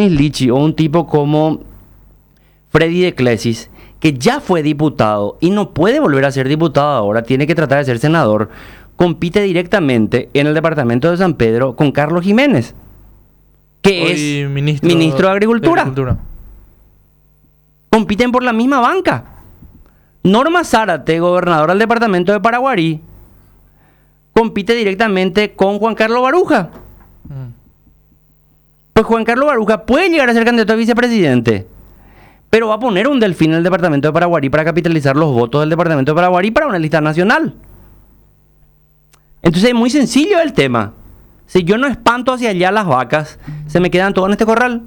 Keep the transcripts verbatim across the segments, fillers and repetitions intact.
Denis Lichi o un tipo como Freddy de Clesis, que ya fue diputado y no puede volver a ser diputado ahora, tiene que tratar de ser senador, compite directamente en el departamento de San Pedro con Carlos Jiménez, que Hoy es ministro, ministro de Agricultura. de Agricultura. Compiten por la misma banca. Norma Zárate, gobernadora del departamento de Paraguarí, compite directamente con Juan Carlos Baruja. Mm. Pues Juan Carlos Baruja puede llegar a ser candidato a vicepresidente, pero va a poner un delfín en el departamento de Paraguarí para capitalizar los votos del departamento de Paraguarí para una lista nacional. Entonces es muy sencillo el tema. Si yo no espanto hacia allá las vacas, se me quedan todas en este corral.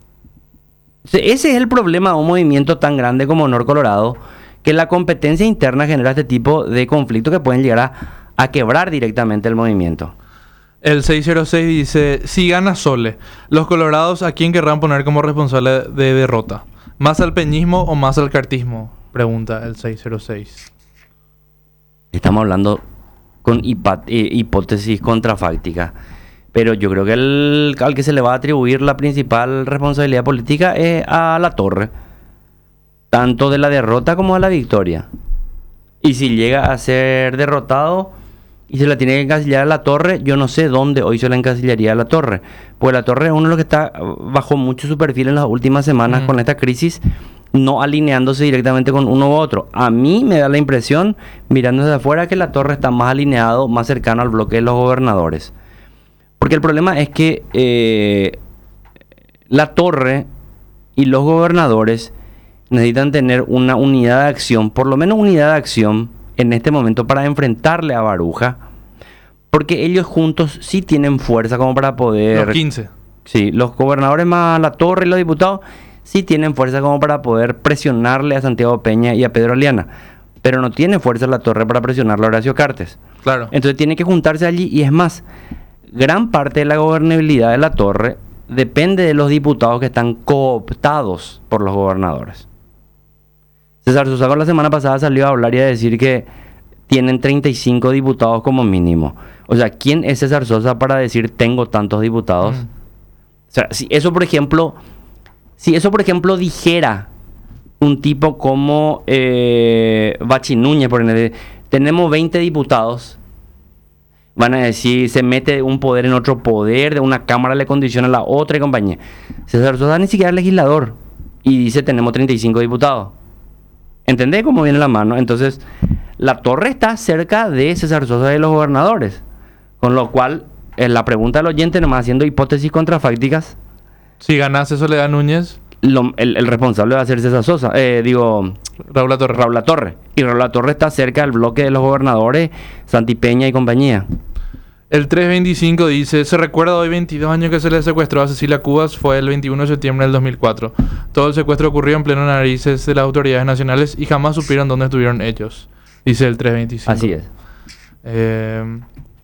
Ese es el problema de un movimiento tan grande como Honor Colorado, que la competencia interna genera este tipo de conflictos que pueden llegar a, a quebrar directamente el movimiento. El seiscientos seis dice, si gana Sole, los colorados ¿a quién querrán poner como responsable de derrota? ¿Más al peñismo o más al cartismo? Pregunta el seiscientos seis. Estamos hablando con hipat- eh, hipótesis contrafácticas, pero yo creo que el, al que se le va a atribuir la principal responsabilidad política es a Latorre, tanto de la derrota como de la victoria. Y si llega a ser derrotado y se la tiene que encasillar a Latorre, yo no sé dónde hoy se la encasillaría a Latorre, pues Latorre es uno de los que está bajó mucho su perfil en las últimas semanas. Mm. Con esta crisis, no alineándose directamente con uno u otro. A mí me da la impresión, mirando desde afuera, que Latorre está más alineado, más cercano al bloque de los gobernadores. Porque el problema es que eh, Latorre y los gobernadores necesitan tener una unidad de acción, por lo menos unidad de acción en este momento para enfrentarle a Baruja, porque ellos juntos sí tienen fuerza como para poder... Los quince. Sí, los gobernadores más Latorre y los diputados sí tienen fuerza como para poder presionarle a Santiago Peña y a Pedro Aliana, pero no tiene fuerza Latorre para presionarle a Horacio Cartes. Claro. Entonces tiene que juntarse allí, y es más, gran parte de la gobernabilidad de Latorre depende de los diputados que están cooptados por los gobernadores. César Sosa la semana pasada salió a hablar y a decir que tienen treinta y cinco diputados como mínimo. O sea, ¿quién es César Sosa para decir tengo tantos diputados? Mm. O sea, si eso, por ejemplo, si eso, por ejemplo, dijera un tipo como eh, Bachi Núñez, por ejemplo, tenemos veinte diputados, van a decir, se mete un poder en otro poder, de una cámara le condiciona a la otra y compañía. César Sosa ni siquiera es legislador y dice tenemos treinta y cinco diputados. ¿Entendés cómo viene la mano? Entonces, Latorre está cerca de César Sosa y de los gobernadores. Con lo cual, en la pregunta del oyente, nomás haciendo hipótesis contrafácticas. Si ganase Soledad Núñez, lo, el, el responsable va a ser César Sosa. Eh, digo, Raúl Latorre. Raúl Latorre. Y Raúl Latorre está cerca del bloque de los gobernadores, Santi Peña y compañía. El trescientos veinticinco dice, se recuerda hoy veintidós años que se le secuestró a Cecilia Cubas, fue el veintiuno de septiembre del dos mil cuatro. Todo el secuestro ocurrió en pleno narices de las autoridades nacionales y jamás supieron dónde estuvieron ellos, dice el trescientos veinticinco. Así es. Eh,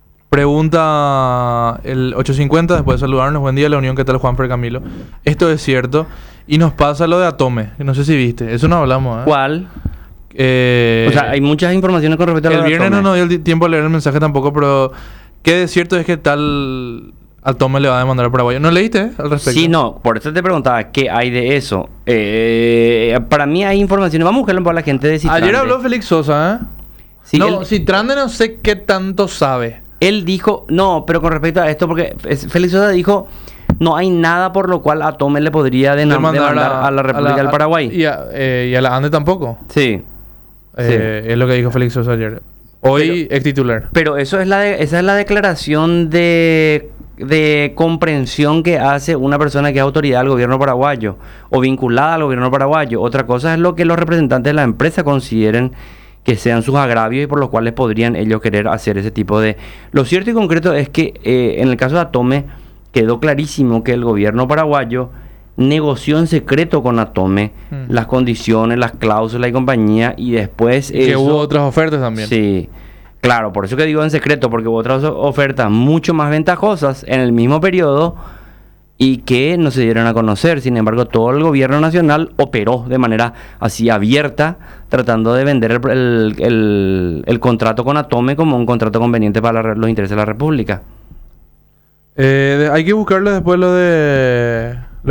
pregunta el ochocientos cincuenta, después de saludarnos, buen día la unión, ¿qué tal Juanfer Camilo? Esto es cierto, y nos pasa lo de Atome, que no sé si viste, eso no hablamos, ¿eh? ¿Cuál? Eh, o sea, hay muchas informaciones con respecto a lo el de viernes Atome. no nos dio el tiempo de leer el mensaje tampoco, pero... ¿Qué de cierto es que tal Atome le va a demandar al paraguayo? ¿No leíste eh, al respecto? Sí, no, por eso te preguntaba qué hay de eso. Eh, para mí hay informaciones. Vamos a buscarlo para la gente de Citrande. Ayer habló Félix Sosa, ¿eh? Sí, no, él, Citrande no sé qué tanto sabe. Él dijo, no, pero con respecto a esto, porque Félix Sosa dijo, no hay nada por lo cual Atome le podría denam- demandar, demandar a, a la República a la, del Paraguay. Y a, eh, y a la ANDE tampoco. Sí. Eh, sí. Es lo que dijo Félix Sosa ayer. Hoy pero, es titular. Pero eso es la de, esa es la declaración de, de comprensión que hace una persona que es autoridad del gobierno paraguayo o vinculada al gobierno paraguayo. Otra cosa es lo que los representantes de la empresa consideren que sean sus agravios y por los cuales podrían ellos querer hacer ese tipo de... Lo cierto y concreto es que eh, en el caso de Atome quedó clarísimo que el gobierno paraguayo negoció en secreto con Atome hmm. las condiciones, las cláusulas y compañía, y después y que eso, hubo otras ofertas también. Sí, claro, por eso que digo en secreto, porque hubo otras ofertas mucho más ventajosas en el mismo periodo y que no se dieron a conocer. Sin embargo, todo el gobierno nacional operó de manera así abierta, tratando de vender el, el, el, el contrato con Atome como un contrato conveniente para la, los intereses de la República. Eh, de, hay que buscarle después lo de